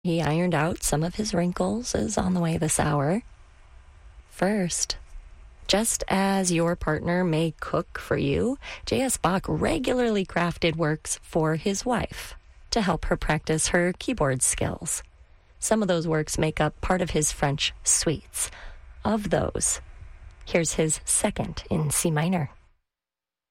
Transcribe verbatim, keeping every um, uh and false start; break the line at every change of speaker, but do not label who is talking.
He ironed out some of his wrinkles is on the way this hour. First, just as your partner may cook for you, J S. Bach regularly crafted works for his wife to help her practice her keyboard skills. Some of those works make up part of his French suites. Of those, here's his second in C minor.